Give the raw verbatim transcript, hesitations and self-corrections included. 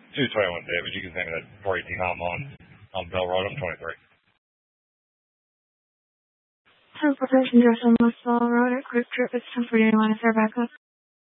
two twenty-one, David. You can send me that four eighteen I'm on, on Bell Road. I'm twenty-three. Transportation Josh on West Bell Road. A quick trip. It's ten forty. You want to start back up?